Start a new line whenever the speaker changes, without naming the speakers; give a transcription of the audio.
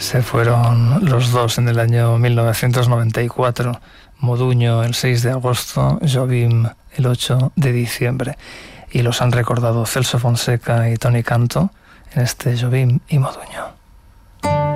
Se fueron los dos en el año 1994. Moduño el 6 de agosto, Jobim el 8 de diciembre. Y los han recordado Celso Fonseca y Toni Canto en este Jobim y Moduño.